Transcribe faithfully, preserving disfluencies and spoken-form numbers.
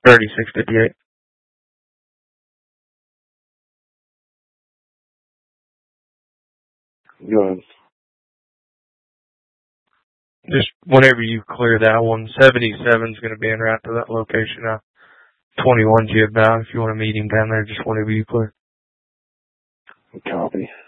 thirty-six fifty-eight. Go ahead. Just whenever you clear that one, seventy-seven's going to be in route to that location. Uh, twenty-one's you about. If you want to meet him down there, just whenever you clear. Copy.